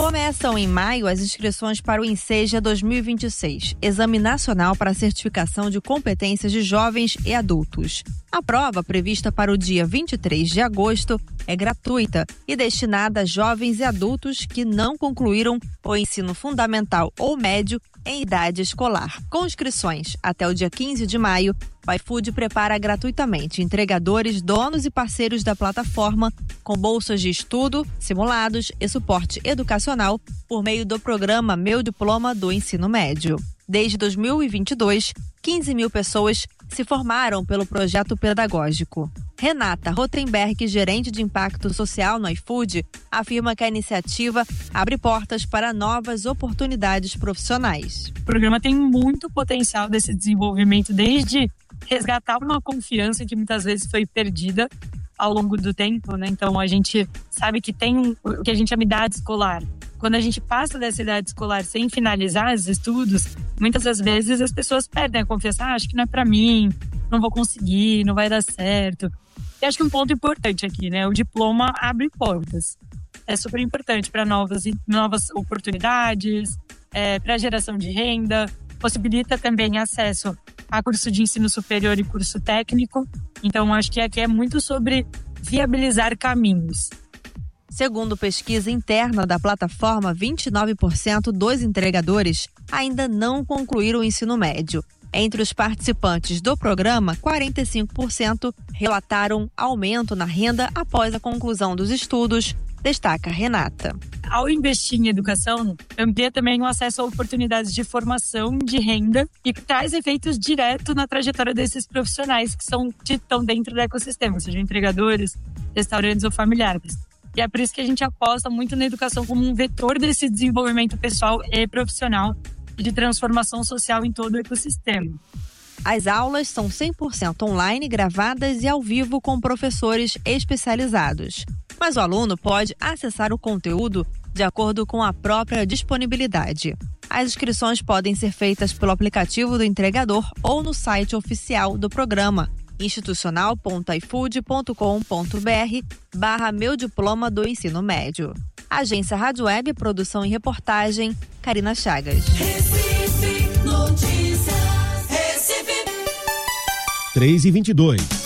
Começam em maio as inscrições para o Enseja 2026, Exame Nacional para a Certificação de Competências de Jovens e Adultos. A prova, prevista para o dia 23 de agosto, é gratuita e destinada a jovens e adultos que não concluíram o ensino fundamental ou médio em idade escolar. Com inscrições até o dia 15 de maio, o iFood prepara gratuitamente entregadores, donos e parceiros da plataforma com bolsas de estudo, simulados e suporte educacional por meio do programa Meu Diploma do Ensino Médio. Desde 2022, 15 mil pessoas se formaram pelo projeto pedagógico. Renata Rotenberg, gerente de impacto social no iFood, afirma que a iniciativa abre portas para novas oportunidades profissionais. O programa tem muito potencial desse desenvolvimento, desde resgatar uma confiança que muitas vezes foi perdida ao longo do tempo, né? Então a gente sabe que tem o que a gente chama de idade escolar. Quando a gente passa dessa idade escolar sem finalizar os estudos, muitas das vezes as pessoas perdem a confiança. Acho que não é para mim, não vou conseguir, não vai dar certo. E acho que um ponto importante aqui, né? O diploma abre portas. É super importante para novas oportunidades, para a geração de renda, possibilita também acesso a curso de ensino superior e curso técnico. Então, acho que aqui é muito sobre viabilizar caminhos. Segundo pesquisa interna da plataforma, 29% dos entregadores ainda não concluíram o ensino médio. Entre os participantes do programa, 45% relataram aumento na renda após a conclusão dos estudos, destaca Renata. Ao investir em educação, amplia também o acesso a oportunidades de formação, de renda e traz efeitos diretos na trajetória desses profissionais que estão dentro do ecossistema, sejam entregadores, restaurantes ou familiares. E é por isso que a gente aposta muito na educação como um vetor desse desenvolvimento pessoal e profissional e de transformação social em todo o ecossistema. As aulas são 100% online, gravadas e ao vivo com professores especializados. Mas o aluno pode acessar o conteúdo de acordo com a própria disponibilidade. As inscrições podem ser feitas pelo aplicativo do entregador ou no site oficial do programa, institucional.ifood.com.br/Meu Diploma do Ensino Médio. Agência Rádio Web, produção e reportagem, Karina Chagas. Recife Notícias. Recife. 3:22.